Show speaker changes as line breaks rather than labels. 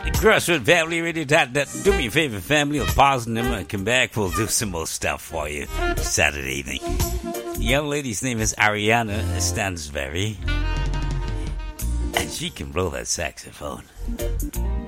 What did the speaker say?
Crossroad Family Radio. Do me a favor, family. I'll pause and then when I come back, we'll do some more stuff for you Saturday evening. The young lady's name is Ariana Stansberry, and she can blow that saxophone.